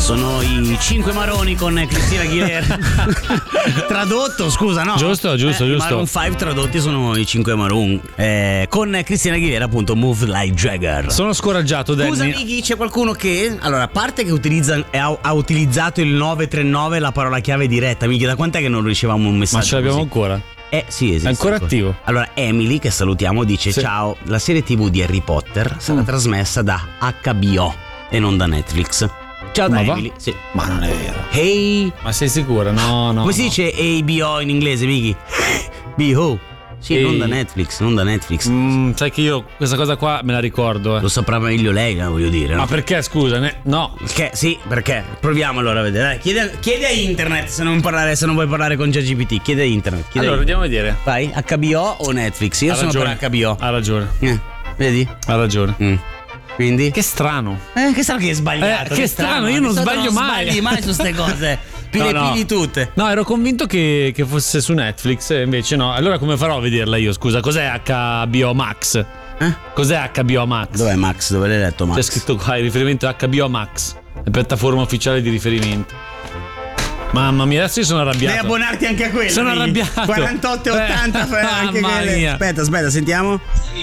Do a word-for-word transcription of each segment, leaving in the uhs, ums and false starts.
Sono i cinque maroni con Cristina Aguilera. Tradotto, scusa, no? Giusto, giusto, eh, giusto. I Maroon cinque tradotti sono i cinque Maroon. Eh, con Cristina Aguilera, appunto, Move Like Jagger. Sono scoraggiato, Danny. Scusa, Mighi, c'è qualcuno che. Allora, a parte che utilizza, ha, ha utilizzato il nove tre nove, la parola chiave diretta. Mighi, da quant'è che non riceviamo un messaggio? Ma ce l'abbiamo così? ancora? Eh sì, esiste. È ancora attivo. Allora Emily, che salutiamo, dice: sì. Ciao, la serie tivù di Harry Potter sarà mm. trasmessa da H B O e non da Netflix. Ciao da Ma Emily. Sì. Ma non è vero. Hey. Ma sei sicura? No, no. Come si no. dice A B O in inglese, Miki? B O. Sì, Hey. non da Netflix, non da Netflix. Mm, sai che io questa cosa qua me la ricordo, eh. Lo saprà meglio lei, eh, voglio dire. Ma No? perché, scusa? Ne... No. Perché? Sì, perché? Proviamo allora a vedere. Dai, chiedi, a, chiedi a internet se non, parlare, se non vuoi parlare con ChatGPT. Chiedi a internet. Chiedi Allora, a andiamo a vedere. Vai, H B O o Netflix? Io Ha sono ragione. per H B O. Ha ragione. Eh, vedi? Ha ragione. Mm. Quindi? Che strano. Eh, che strano che è sbagliato. Eh, che strano, io non Di solito sbaglio non mai. sbagli mai su queste cose. Pile No, no. pili tutte. No, ero convinto che, che fosse su Netflix, e invece no. Allora come farò a vederla io? Scusa, cos'è H B O Max? Eh? Cos'è H B O Max? Dov'è Max? Dove l'hai letto Max? C'è scritto qua il riferimento a H B O Max, la piattaforma ufficiale di riferimento. Mamma mia, adesso io sono arrabbiato. Devi abbonarti anche a quello. Sono quindi. arrabbiato. quarantotto e ottanta Eh, anche mamma quelle. mia. Aspetta, aspetta, sentiamo.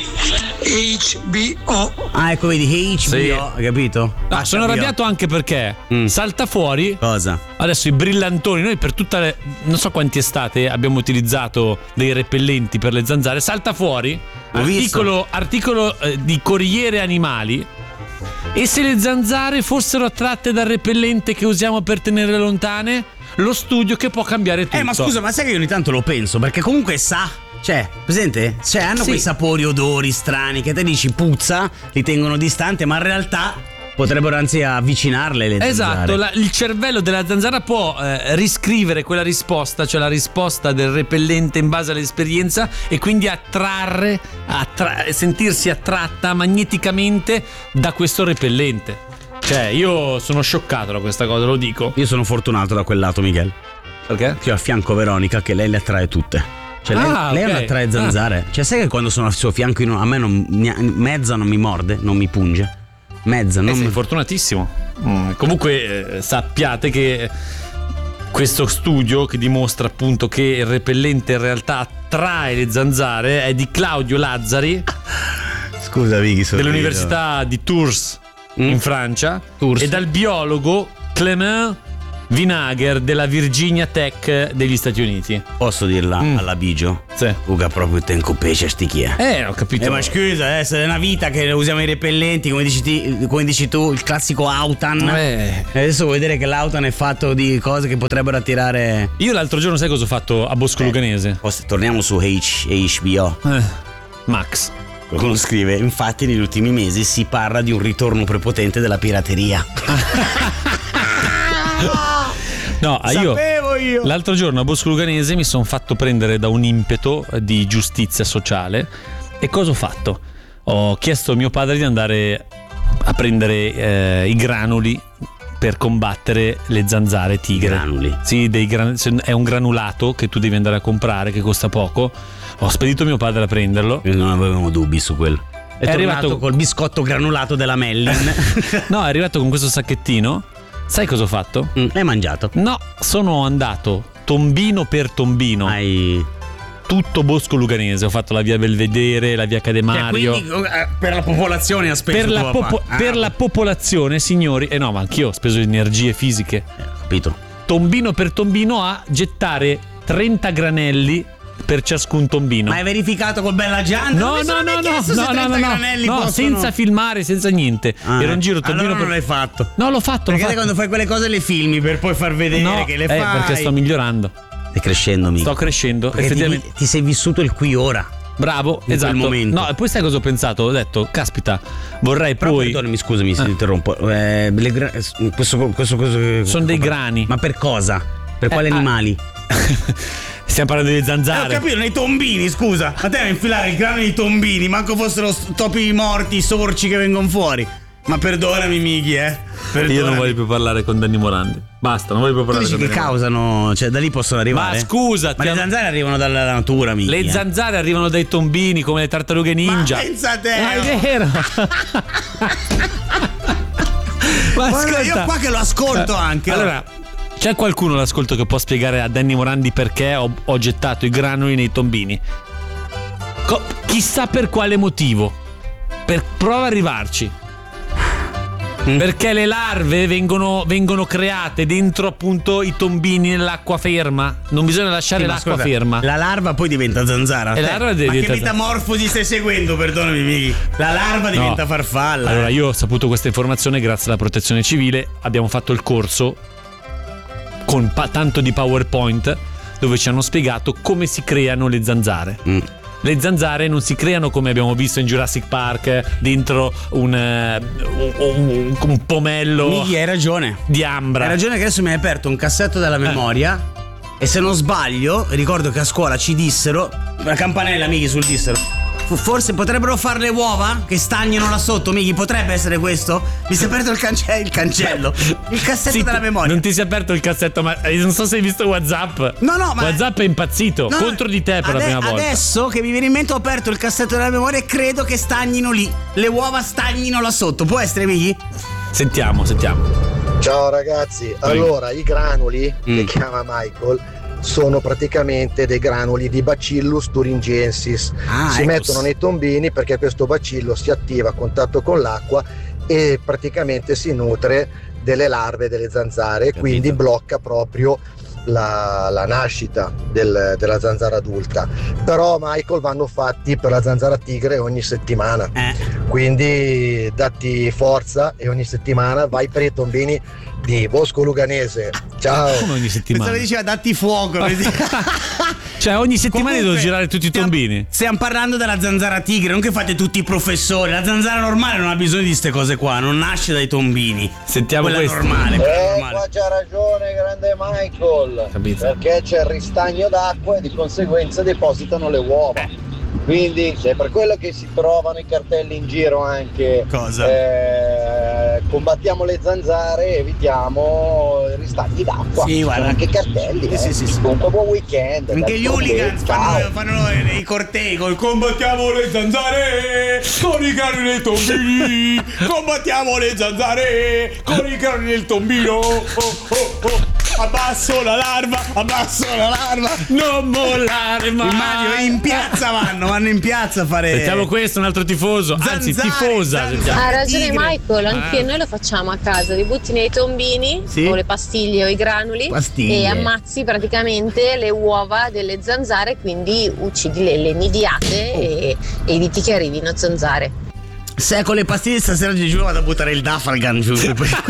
H B O. Ah, ecco, vedi, H B O, Sì. hai capito? No, sono H B O. arrabbiato anche perché Mm. salta fuori Cosa? adesso i brillantoni. Noi per tutta le, non so quanti estate abbiamo utilizzato dei repellenti per le zanzare. Salta fuori Ho visto. articolo, articolo eh, di Corriere Animali. E se le zanzare fossero attratte dal repellente che usiamo per tenerle lontane, lo studio che può cambiare tutto. Eh, ma scusa, ma sai che io ogni tanto lo penso, perché comunque sa. Cioè, presente? Cioè, hanno Sì. quei sapori, odori strani che te dici puzza, li tengono distante, ma in realtà potrebbero anzi avvicinarle le zanzare. Esatto, la- il cervello della zanzara può eh, riscrivere quella risposta, cioè la risposta del repellente in base all'esperienza, e quindi attrarre, attra- sentirsi attratta magneticamente da questo repellente. Cioè, io sono scioccato da questa cosa, lo dico. Io sono fortunato da quel lato, Michele. Perché? Che ho a fianco Veronica, che lei le attrae tutte. Cioè, lei, Ah, lei ok. non attrae zanzare. Cioè, sai che quando sono al suo fianco, io non- a me non, mi- mezza non mi morde, non mi punge. Mezza, non Eh, sei mi. fortunatissimo. Mm, Comunque eh, sappiate che questo studio che dimostra appunto che il repellente in realtà attrae le zanzare è di Claudio Lazzari Scusa, Vicky, sorrido. dell'università di Tours Mm. in Francia Tours. e dal biologo Clément Vinagher della Virginia Tech degli Stati Uniti. Posso dirla Mm. alla Bigio? Sì. Uga proprio tenco pesce sti chi è. Eh, ho capito. Eh, ma scusa, eh, se è una vita che usiamo i repellenti, come dici, ti- come dici tu, il classico Autan. Eh. E adesso vuoi vedere che l'Autan è fatto di cose che potrebbero attirare. Io l'altro giorno sai cosa ho fatto a Bosco Eh. Luganese? Posso- torniamo su H- H B O. Eh. Max. Qualcuno scrive: infatti, negli ultimi mesi si parla di un ritorno prepotente della pirateria. No, io Sapevo io. l'altro giorno a Bosco Luganese mi sono fatto prendere da un impeto di giustizia sociale. E cosa ho fatto? Ho chiesto a mio padre di andare a prendere eh, i granuli per combattere le zanzare tigre. Granuli? Sì, dei gran- è un granulato che tu devi andare a comprare, che costa poco. Ho spedito mio padre a prenderlo. Non avevamo dubbi su quello. È, È tornato arrivato- col biscotto granulato della Mellin. No, è arrivato con questo sacchettino. Sai cosa ho fatto? Mm, L'hai mangiato? No, sono andato tombino per tombino. Hai. Tutto Bosco Luganese, ho fatto la via Belvedere, la via Cademario. Cioè, quindi, eh, per la popolazione ha speso per la, tuo papà. popo- Ah, per la popolazione, signori, e eh no, ma anch'io ho speso energie fisiche. eh, ho capito. Tombino per tombino a gettare trenta granelli per ciascun tombino. Ma hai verificato col Bella Giant? No, Non mi sono no, mai no, no, chiesto se no, no, trenta no, granelli no, possono- senza filmare, senza niente. Ah, Ero in giro tombino allora per non l'hai fatto. No, l'ho fatto, Perché l'ho te fatto. quando fai quelle cose le filmi per poi far vedere No, che le eh, fai. perché sto migliorando. Stai crescendo, mica. Sto crescendo, Perché effettivamente. ti, ti sei vissuto il qui ora. Bravo, in esatto. quel momento. No, e poi sai cosa ho pensato? Ho detto, caspita, vorrei Però poi. perdonami, scusami se Eh. ti interrompo. Eh, le gra- questo, questo, questo- Sono dei grani. Ma per cosa? Per quali Eh, ah. animali? Stiamo parlando di Eh, ho zanzare. capito, nei tombini, scusa. Ma te devi infilare il grano nei tombini, manco fossero s- topi morti, sorci che vengono fuori. Ma perdonami, Mighi, eh. Perdonami. Io non voglio più parlare con Danny Morandi. Basta, non voglio più Tu parlare dici con che Danny Morandi. causano, cioè da lì possono arrivare. Ma scusa, Ma ti- le zanzare arrivano dalla natura, Mighi. Le eh. zanzare arrivano dai tombini come le tartarughe ninja. Ma pensa a te. Ma è vero. Ma Guarda, io ascolta. qua che lo ascolto anche. Allora, c'è qualcuno all'ascolto che può spiegare a Danny Morandi perché ho, ho gettato i granuli nei tombini? Co- chissà per quale motivo. Per, prova a arrivarci. Mm. Perché le larve vengono, vengono create dentro appunto i tombini nell'acqua ferma. Non bisogna lasciare Sì, ma l'acqua scusa, ferma. La larva poi diventa zanzara. E la Te- larva ma diventa che metamorfosi stai seguendo, perdonami, Miki? La larva diventa No. farfalla. Allora, io ho saputo questa informazione grazie alla protezione civile. Abbiamo fatto il corso con pa- tanto di PowerPoint dove ci hanno spiegato come si creano le zanzare. Mm. Le zanzare non si creano come abbiamo visto in Jurassic Park, dentro un, eh, un, un- un pomello Miki, hai ragione. di ambra. Hai ragione che adesso mi hai aperto un cassetto della memoria. E se non sbaglio, ricordo che a scuola ci dissero. La campanella, Miki, sul dissero. Forse potrebbero fare le uova che stagnano là sotto, Miki, potrebbe essere questo? Mi si è aperto il, cance- il cancello. Il cassetto Sì, della memoria. Non ti si è aperto il cassetto, ma eh, non so se hai visto WhatsApp. No, no, ma- WhatsApp è impazzito No, contro di te per la ade- prima volta. Adesso che mi viene in mente ho aperto il cassetto della memoria e credo che stagnino lì. Le uova stagnino là sotto. Può essere, Miki? Sentiamo, sentiamo. Ciao ragazzi, allora i granuli Mm. che chiama Michael sono praticamente dei granuli di Bacillus thuringiensis. Ah, si ecco. mettono nei tombini perché questo bacillo si attiva a contatto con l'acqua e praticamente si nutre delle larve delle zanzare e quindi blocca proprio la, la nascita del- della zanzara adulta. Però Michael vanno fatti per la zanzara tigre ogni settimana, Eh. quindi datti forza e ogni settimana vai per i tombini di Bosco Luganese. Ciao. Come ogni settimana? Pensavo diceva datti fuoco. Cioè ogni settimana Comunque, devo girare tutti i stiamo- tombini. Stiamo parlando della zanzara tigre, non che fate tutti i professori. La zanzara normale non ha bisogno di queste cose qua, non nasce dai tombini. Sentiamo Quella questo. normale, quella Eh, normale. qua c'ha ragione grande Michael, Capito. perché c'è il ristagno d'acqua e di conseguenza depositano le uova. Quindi è per quello che si trovano i cartelli in giro anche. Cosa? eh, combattiamo le zanzare, evitiamo i ristagni d'acqua. Sì, Ci guarda. sono anche i cartelli. Sì, eh. sì, sì, sì. Comunque buon weekend. Anche gli D'altronde, hooligans ciao. fanno, fanno i cortei col combattiamo le zanzare con i cani nei tombini. Combattiamo le zanzare con i cani nel tombino. Oh, oh, oh. Abbasso la larva, abbasso la larva. Non mollare mai. Immagino, in piazza vanno, vanno in piazza a fare. Sentiamo questo, un altro tifoso. Anzi, Zanzare, tifosa. zanzare. Sentiamo. Ha ragione Tigre. Michael, anche Ah. noi lo facciamo a casa, li butti nei tombini Sì. o le pastiglie o i granuli Pastiglie. e ammazzi praticamente le uova delle zanzare, quindi uccidi le, le nidiate Oh. e e eviti che arrivino zanzare. Se con le pastiglie stasera Gesù vado a buttare il Dafalgan giù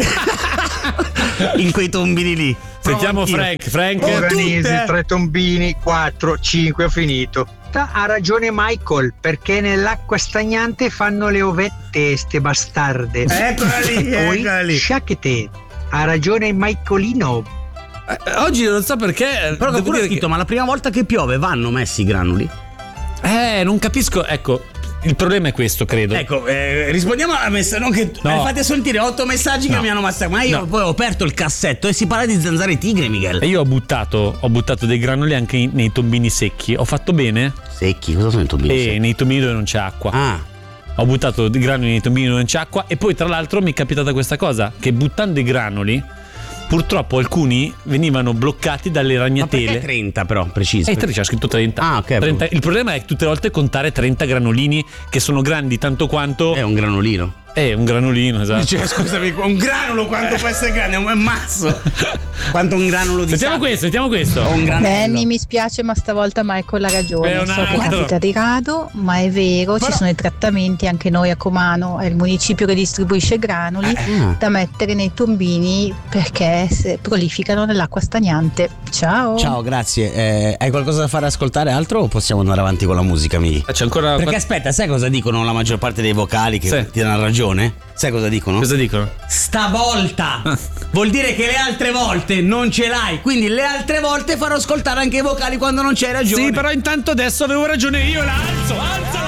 in quei tombini lì. Sentiamo Provo Frank. Frank. Oh, Organisi, tutte? tre tombini, quattro, cinque, ho finito. Ha ragione Michael, perché nell'acqua stagnante fanno le ovette, ste bastarde. Eccola lì, Poi, eccola lì. sciacchete. Ha ragione Michaelino. Eh, oggi non so perché. Però devo qualcuno ha dire scritto, che- ma la prima volta che piove vanno messi i granuli? Eh, non capisco. Ecco, il problema è questo, credo. Ecco, eh, rispondiamo alla messa, non che No. eh, fate sentire otto messaggi che No. mi hanno massacrato. Ma io No. poi ho aperto il cassetto e si parla di zanzare tigre, Miguel. E io ho buttato, ho buttato dei granuli anche in- nei tombini secchi. Ho fatto bene? Secchi, cosa sono i tombini? E nei tombini dove non c'è acqua. Ah, Ho buttato dei granuli nei tombini dove non c'è acqua. E poi, tra l'altro, mi è capitata questa cosa: che buttando i granuli, purtroppo alcuni venivano bloccati dalle ma perché ragnatele. trenta però, preciso? E te c'è scritto trenta. Ah, ok. trenta. Il problema è tutte le volte contare trenta granolini che sono grandi tanto quanto. È un granolino. È un granolino, esatto. Cioè, scusami, un granulo quanto può essere grande? È un mazzo. Quanto un granulo di Sentiamo sabbia. questo, sentiamo questo. O un granello. Danny, mi spiace, ma stavolta Michael ha ragione. È un So che altro. capita di rado, ma è vero, Però- ci sono i trattamenti anche noi a Comano, è il municipio che distribuisce granuli Ah. da mettere nei tombini perché se prolificano nell'acqua stagnante. Ciao. Ciao, grazie. Eh, hai qualcosa da fare ascoltare altro o possiamo andare avanti con la musica, Miki? C'è ancora. Perché aspetta, sai cosa dicono la maggior parte dei vocali che Sì. ti danno ragione? Sai cosa dicono? Cosa dicono? Stavolta vuol dire che le altre volte non ce l'hai, quindi le altre volte farò ascoltare anche i vocali quando non c'hai ragione. Sì, però intanto adesso avevo ragione io, la alzo, alzo!